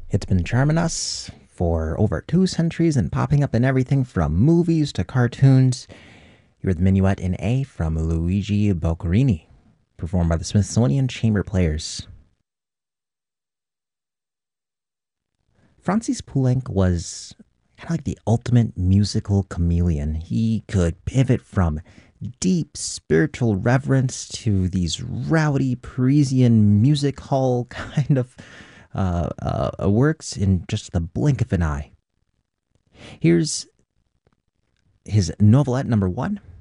It's been charming us for over 2 centuries and popping up in everything from movies to cartoons. You're the Minuet in A from Luigi Boccherini, performed by the Smithsonian Chamber Players. Francis Poulenc was kind of like the ultimate musical chameleon. He could pivot from deep spiritual reverence to these rowdy Parisian music hall kind of works in just the blink of an eye. Here's his novelette number one,